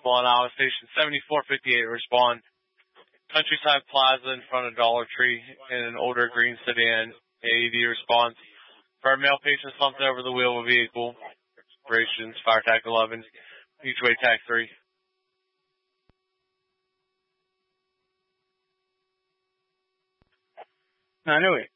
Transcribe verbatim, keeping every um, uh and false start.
available on Iowa Station seventy-four fifty-eight. Respond. Countryside Plaza in front of Dollar Tree in an older green sedan. A E D response. For our male patient slumped over the wheel of a vehicle. Operations, Fire Tac eleven. Each way Tac three. nine oh eight.